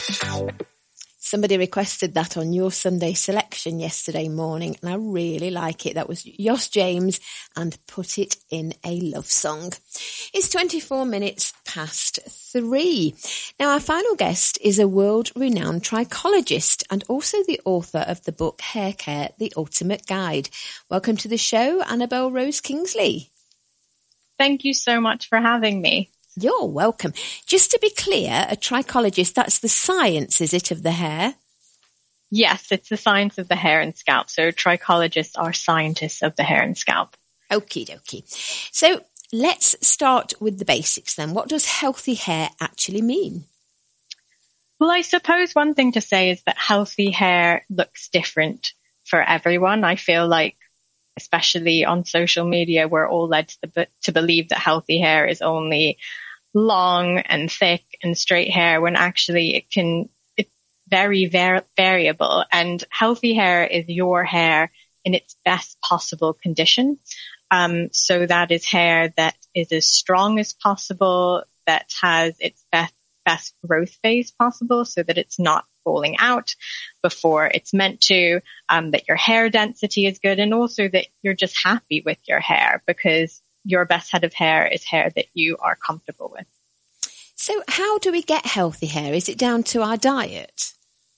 Somebody requested that on your Sunday selection yesterday morning, and I really like it. That was Josh James and Put It in a Love Song. It's 24 minutes past 3. Now, our final guest is a world-renowned trichologist and also the author of the book Hair Care, The Ultimate Guide. Welcome to the show, Annabelle Rose Kingsley. Thank you so much for having me. You're welcome. Just to be clear, a trichologist, that's the science, is it, of the hair? Yes, it's the science of the hair and scalp. So trichologists are scientists of the hair and scalp. Okie dokie. So let's start with the basics then. What does healthy hair actually mean? Well, I suppose one thing to say is that healthy hair looks different for everyone. I feel like, especially on social media, we're all led to believe that healthy hair is only long and thick and straight hair, when actually it's very variable. And healthy hair is your hair in its best possible condition. So that is hair that is as strong as possible, that has its best growth phase possible, so that it's not falling out before it's meant to, that your hair density is good, and also that you're just happy with your hair, because your best head of hair is hair that you are comfortable with. So how do we get healthy hair? Is it down to our diet?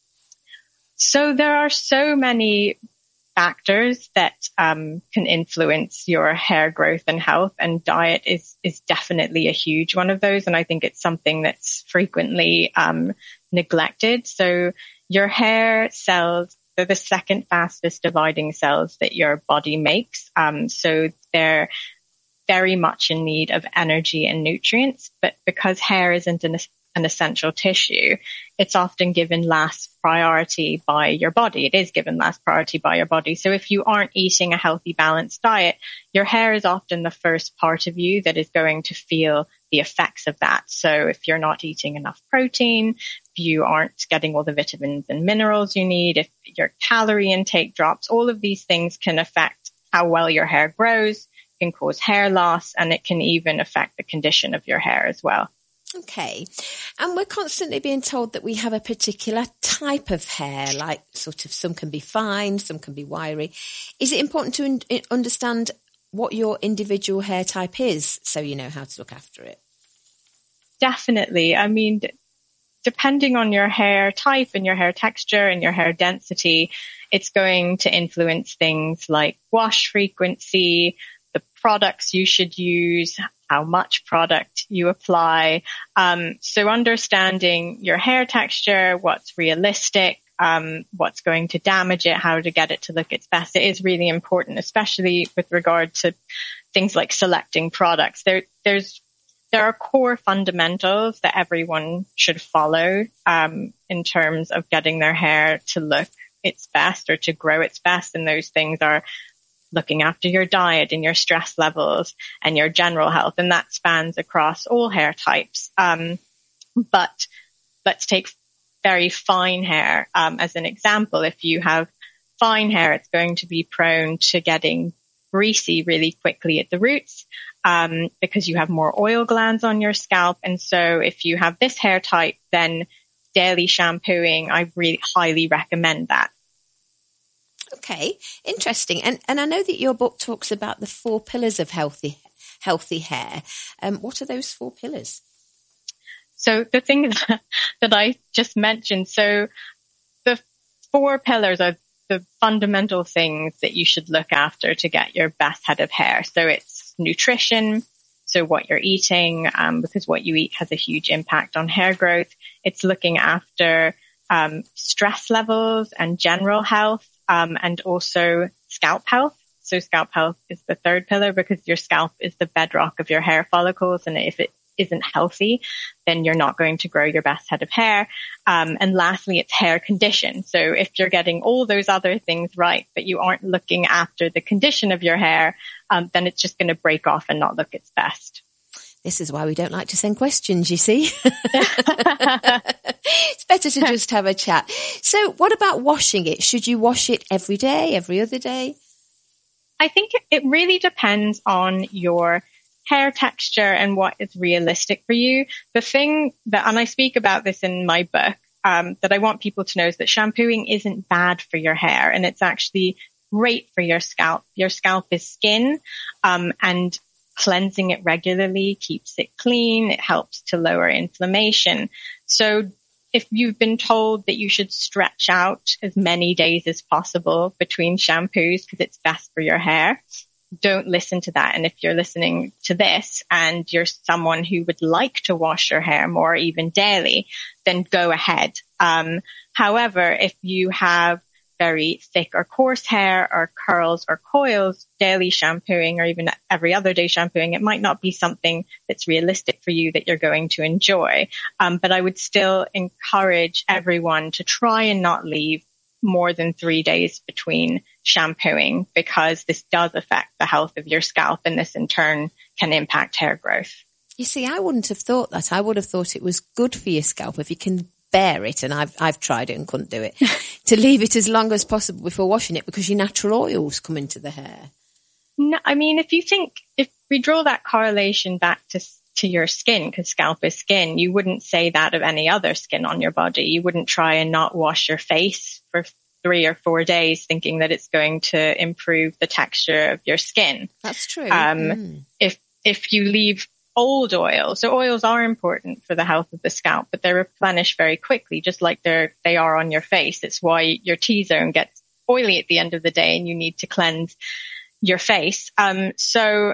So there are so many factors that can influence your hair growth and health, and diet is definitely a huge one of those. And I think it's something that's frequently neglected. So your hair cells, they're the second fastest dividing cells that your body makes. So they're very much in need of energy and nutrients, but because hair isn't an essential tissue, it's often given last priority by your body. It is given last priority by your body. So if you aren't eating a healthy, balanced diet, your hair is often the first part of you that is going to feel the effects of that. So if you're not eating enough protein, if you aren't getting all the vitamins and minerals you need, if your calorie intake drops, all of these things can affect how well your hair grows, can cause hair loss, and it can even affect the condition of your hair as well. Okay. And we're constantly being told that we have a particular type of hair, like sort of some can be fine, some can be wiry. Is it important to understand what your individual hair type is so you know how to look after it? Definitely. I mean, depending on your hair type and your hair texture and your hair density, it's going to influence things like wash frequency, the products you should use, how much product you apply. So understanding your hair texture, what's realistic, what's going to damage it, how to get it to look its best, it is really important, especially with regard to things like selecting products. There are core fundamentals that everyone should follow in terms of getting their hair to look its best or to grow its best. And those things are looking after your diet and your stress levels and your general health. And that spans across all hair types. But let's take very fine hair as an example. If you have fine hair, it's going to be prone to getting greasy really quickly at the roots because you have more oil glands on your scalp. And so if you have this hair type, then daily shampooing, I really highly recommend that. Okay, interesting. And I know that your book talks about the 4 pillars of healthy hair. What are those 4 pillars? So the thing that I just mentioned, so the 4 pillars are the fundamental things that you should look after to get your best head of hair. So it's nutrition, so what you're eating, because what you eat has a huge impact on hair growth. It's looking after stress levels and general health. And also scalp health. So scalp health is the 3rd pillar, because your scalp is the bedrock of your hair follicles. And if it isn't healthy, then you're not going to grow your best head of hair. And lastly, it's hair condition. So if you're getting all those other things right, but you aren't looking after the condition of your hair, then it's just going to break off and not look its best. This is why we don't like to send questions, you see. It's better to just have a chat. So what about washing it? Should you wash it every day, every other day? I think it really depends on your hair texture and what is realistic for you. The thing that, and I speak about this in my book, that I want people to know is that shampooing isn't bad for your hair, and it's actually great for your scalp. Your scalp is skin, and cleansing it regularly keeps it clean. It helps to lower inflammation. So if you've been told that you should stretch out as many days as possible between shampoos because it's best for your hair, don't listen to that. And if you're listening to this and you're someone who would like to wash your hair more, even daily, then go ahead. However, if you have very thick or coarse hair or curls or coils, daily shampooing or even every other day shampooing, it might not be something that's realistic for you that you're going to enjoy. But I would still encourage everyone to try and not leave more than 3 days between shampooing, because this does affect the health of your scalp, and this in turn can impact hair growth. You see, I wouldn't have thought that. I would have thought it was good for your scalp if you can bear it, and I've tried it and couldn't do it, to leave it as long as possible before washing it, because your natural oils come into the hair. No, I mean, if we draw that correlation back to your skin, because scalp is skin, you wouldn't say that of any other skin on your body. You wouldn't try and not wash your face for 3 or 4 days thinking that it's going to improve the texture of your skin. That's true. If you leave old oil, so oils are important for the health of the scalp, but they replenish very quickly, just like they are on your face. It's why your T-zone gets oily at the end of the day and you need to cleanse your face. So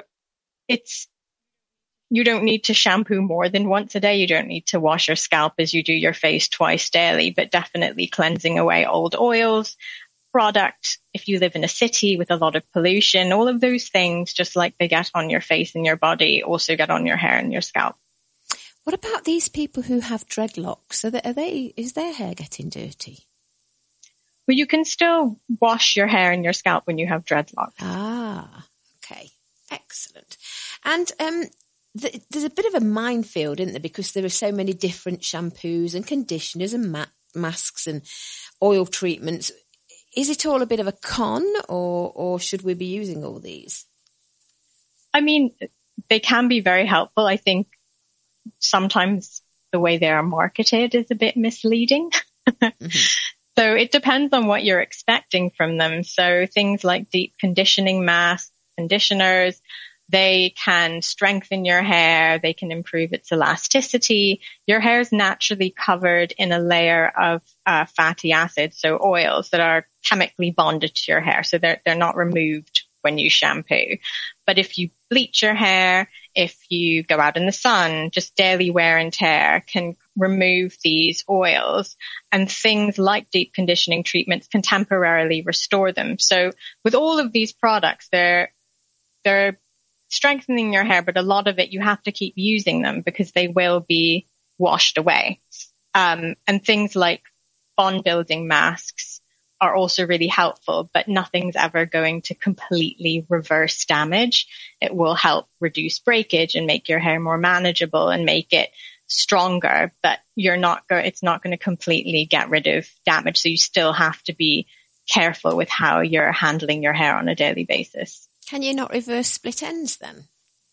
you don't need to shampoo more than once a day. You don't need to wash your scalp as you do your face twice daily, but definitely cleansing away old oils, product. If you live in a city with a lot of pollution, all of those things, just like they get on your face and your body, also get on your hair and your scalp. What about these people who have dreadlocks? Is their hair getting dirty? Well, you can still wash your hair and your scalp when you have dreadlocks. Ah, okay. Excellent. And there's a bit of a minefield, isn't there? Because there are so many different shampoos and conditioners and masks and oil treatments. Is it all a bit of a con, or should we be using all these? I mean, they can be very helpful. I think sometimes the way they are marketed is a bit misleading. Mm-hmm. So it depends on what you're expecting from them. So things like deep conditioning masks, conditioners, they can strengthen your hair. They can improve its elasticity. Your hair is naturally covered in a layer of fatty acids, so oils that are chemically bonded to your hair. So they're not removed when you shampoo. But if you bleach your hair, if you go out in the sun, just daily wear and tear can remove these oils, and things like deep conditioning treatments can temporarily restore them. So with all of these products, they're strengthening your hair, but a lot of it you have to keep using them because they will be washed away. And things like bond building masks are also really helpful, but nothing's ever going to completely reverse damage. It will help reduce breakage and make your hair more manageable and make it stronger, but it's not going to completely get rid of damage. So you still have to be careful with how you're handling your hair on a daily basis. Can you not reverse split ends then?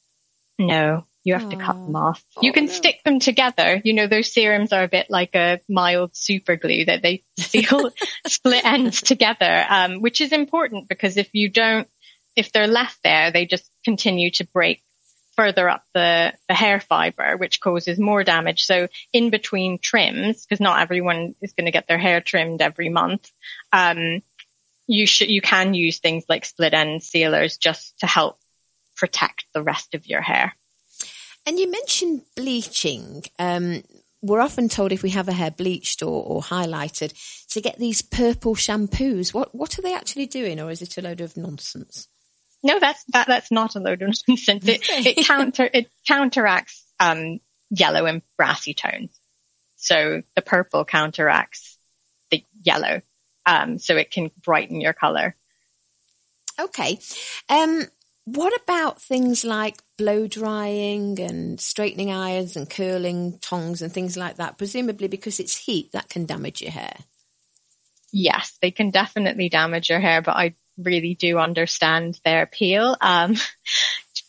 No, you have to cut them off. You can stick them together. You know, those serums are a bit like a mild super glue that they seal split ends together, which is important because if they're left there, they just continue to break further up the hair fiber, which causes more damage. So in between trims, because not everyone is going to get their hair trimmed every month, you can use things like split end sealers just to help protect the rest of your hair. And you mentioned bleaching. We're often told if we have a hair bleached or highlighted to get these purple shampoos. What are they actually doing, or is it a load of nonsense? No, that's not a load of nonsense. It counteracts yellow and brassy tones. So the purple counteracts the yellow. So it can brighten your color. Okay. What about things like blow drying and straightening irons and curling tongs and things like that? Presumably because it's heat that can damage your hair. Yes, they can definitely damage your hair, but I really do understand their appeal.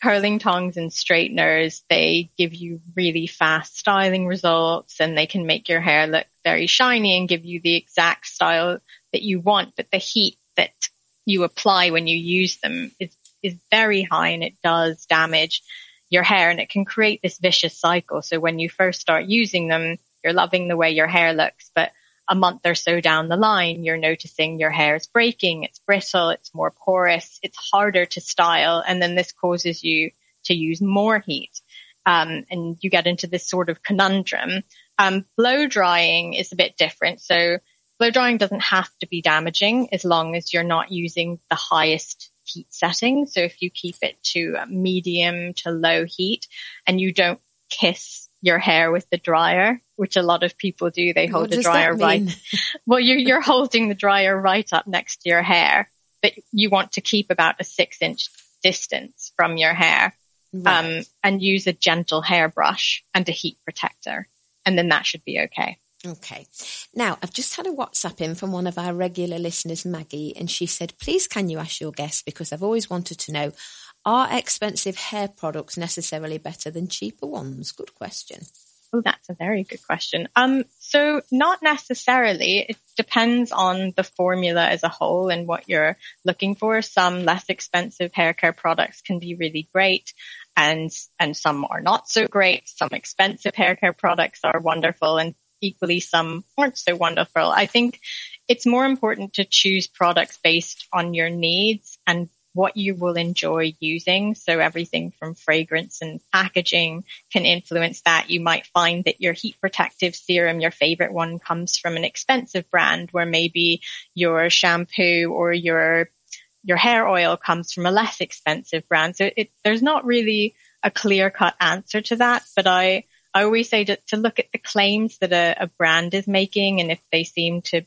curling tongs and straighteners, they give you really fast styling results, and they can make your hair look very shiny and give you the exact style that you want. But the heat that you apply when you use them is very high, and it does damage your hair, and it can create this vicious cycle. So when you first start using them, you're loving the way your hair looks, but a month or so down the line, you're noticing your hair is breaking, it's brittle, it's more porous, it's harder to style. And then this causes you to use more heat. And you get into this sort of conundrum. Blow drying is a bit different. So blow drying doesn't have to be damaging as long as you're not using the highest heat setting. So if you keep it to medium to low heat and you don't kiss your hair with the dryer, which a lot of people do. They hold the dryer right. Well, you're holding the dryer right up next to your hair, but you want to keep about a 6-inch distance from your hair, right. And use a gentle hairbrush and a heat protector. And then that should be okay. Okay. Now, I've just had a WhatsApp in from one of our regular listeners, Maggie, and she said, please can you ask your guest, because I've always wanted to know, are expensive hair products necessarily better than cheaper ones? Good question. Oh, that's a very good question. So not necessarily. It depends on the formula as a whole and what you're looking for. Some less expensive hair care products can be really great, and some are not so great. Some expensive hair care products are wonderful, and equally some aren't so wonderful. I think it's more important to choose products based on your needs and what you will enjoy using. So everything from fragrance and packaging can influence that. You might find that your heat protective serum, your favorite one, comes from an expensive brand, where maybe your shampoo or your hair oil comes from a less expensive brand. So there's not really a clear-cut answer to that, but I always say to look at the claims that a brand is making, and if they seem to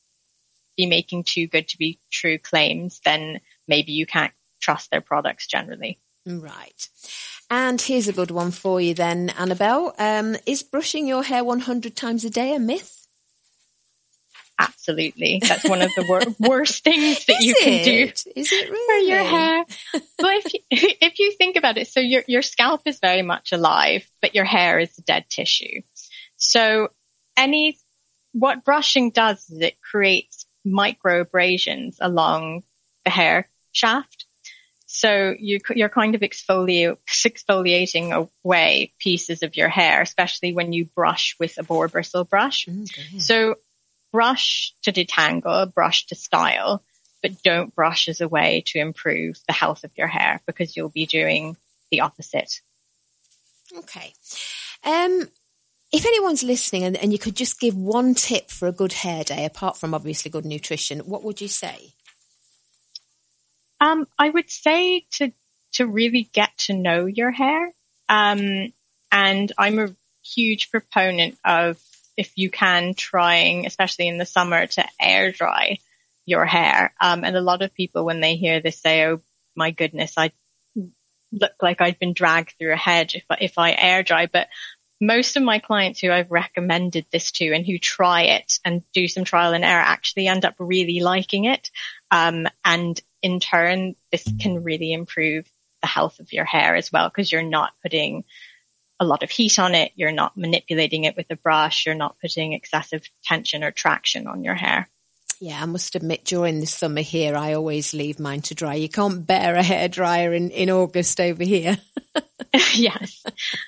be making too good to be true claims, then maybe you can't trust their products generally. Right. And here's a good one for you then, Annabelle. Is brushing your hair 100 times a day a myth? Absolutely. That's one of the worst things that you can do. Is it really? For your hair. Well, if you think about it, so your scalp is very much alive, but your hair is dead tissue. So what brushing does is it creates micro abrasions along the hair shaft. So you're kind of exfoliating away pieces of your hair, especially when you brush with a boar bristle brush. Okay. So brush to detangle, brush to style, but don't brush as a way to improve the health of your hair, because you'll be doing the opposite. Okay. If anyone's listening and you could just give one tip for a good hair day, apart from obviously good nutrition, what would you say? I would say to really get to know your hair. And I'm a huge proponent of, if you can, trying, especially in the summer, to air dry your hair. And a lot of people, when they hear this, say, oh my goodness, I look like I'd been dragged through a hedge if I air dry. But most of my clients who I've recommended this to and who try it and do some trial and error actually end up really liking it. And in turn, this can really improve the health of your hair as well, because you're not putting a lot of heat on it. You're not manipulating it with a brush. You're not putting excessive tension or traction on your hair. Yeah, I must admit, during the summer here, I always leave mine to dry. You can't bear a hairdryer in August over here. Yes.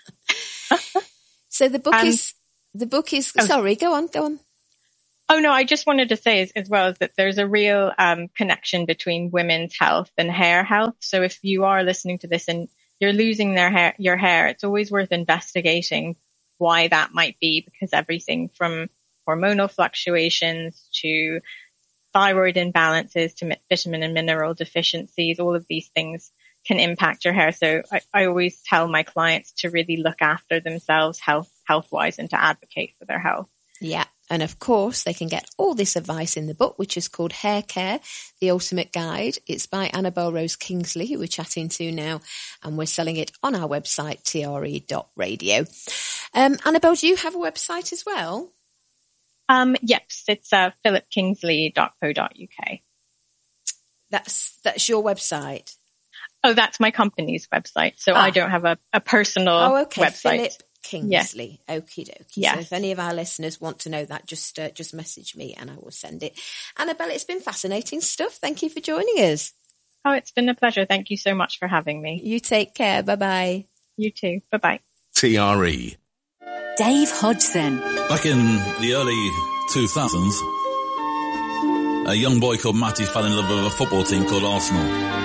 So the book is, sorry, go on. Oh, no, I just wanted to say as well that there's a real connection between women's health and hair health. So if you are listening to this and you're losing your hair, it's always worth investigating why that might be, because everything from hormonal fluctuations to thyroid imbalances to vitamin and mineral deficiencies, all of these things can impact your hair. So I always tell my clients to really look after themselves health-wise and to advocate for their health. Yeah. And of course, they can get all this advice in the book, which is called Hair Care, The Ultimate Guide. It's by Annabelle Rose Kingsley, who we're chatting to now, and we're selling it on our website, tre.radio. Annabelle, do you have a website as well? Yes, it's philipkingsley.co.uk. That's your website? Oh, that's my company's website. So I don't have a personal website. Philip Kingsley. Yeah. Okie dokie. Yes. So if any of our listeners want to know that, just message me and I will send it. Annabelle, it's been fascinating stuff. Thank you for joining us. Oh, it's been a pleasure. Thank you so much for having me. You take care. Bye-bye. You too. Bye-bye. TRE. Dave Hodgson. Back in the early 2000s, a young boy called Matty fell in love with a football team called Arsenal.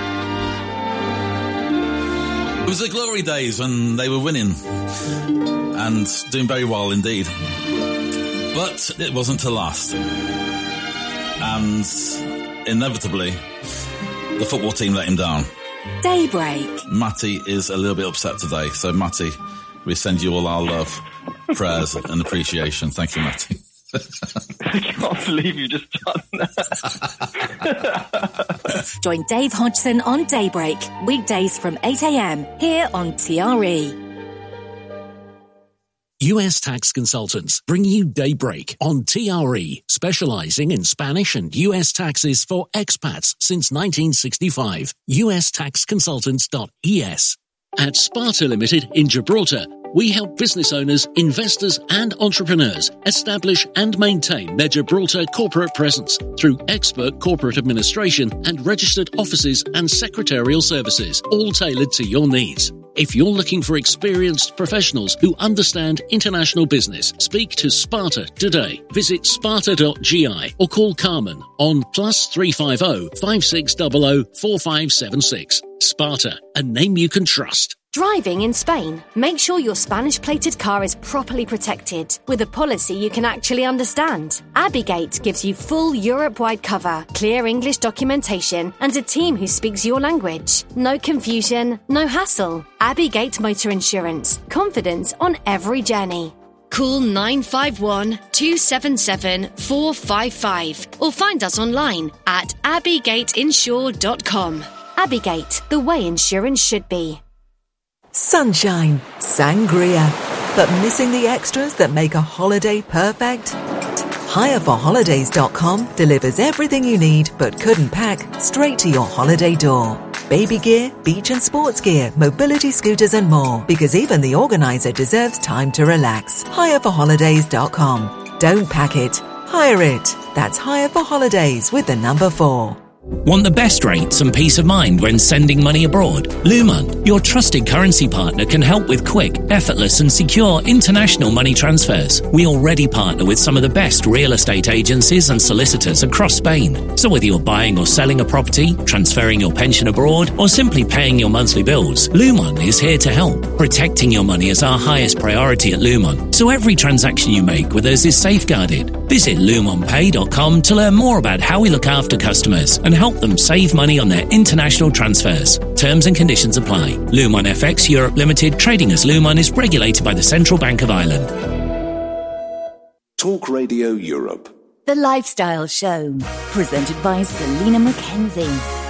It was the glory days when they were winning and doing very well indeed. But it wasn't to last. And inevitably, the football team let him down. Daybreak. Matty is a little bit upset today. So, Matty, we send you all our love, prayers and appreciation. Thank you, Matty. I can't believe you just done that. Join Dave Hodgson on Daybreak, weekdays from 8 a.m. here on TRE. US Tax Consultants bring you Daybreak on TRE, specializing in Spanish and US taxes for expats since 1965. USTaxConsultants.es. At Sparta Limited in Gibraltar, we help business owners, investors and entrepreneurs establish and maintain their Gibraltar corporate presence through expert corporate administration and registered offices and secretarial services, all tailored to your needs. If you're looking for experienced professionals who understand international business, speak to Sparta today. Visit sparta.gi or call Carmen on +350 5600 4576. Sparta, a name you can trust. Driving in Spain? Make sure your Spanish-plated car is properly protected with a policy you can actually understand. Abigate gives you full Europe-wide cover, clear English documentation, and a team who speaks your language. No confusion, no hassle. Abigate Motor Insurance. Confidence on every journey. Call 951 277 455 or find us online at abigateinsure.com. Abigate, the way insurance should be. Sunshine, sangria, but missing the extras that make a holiday perfect? HireForHolidays.com delivers everything you need but couldn't pack straight to your holiday door. Baby gear, beach and sports gear, mobility scooters and more, because even the organizer deserves time to relax. HireForHolidays.com. Don't pack it, hire it. That's Hire for Holidays with the number 4. Want the best rates and peace of mind when sending money abroad? Luman, your trusted currency partner, can help with quick, effortless and secure international money transfers. We already partner with some of the best real estate agencies and solicitors across Spain. So whether you're buying or selling a property, transferring your pension abroad, or simply paying your monthly bills, Luman is here to help. Protecting your money is our highest priority at Luman, so every transaction you make with us is safeguarded. Visit lumonpay.com to learn more about how we look after customers and help them save money on their international transfers. Terms and conditions apply. Luman FX Europe Limited, trading as Luman, is regulated by the Central Bank of Ireland. Talk Radio Europe. The Lifestyle Show, presented by Selena Mackenzie.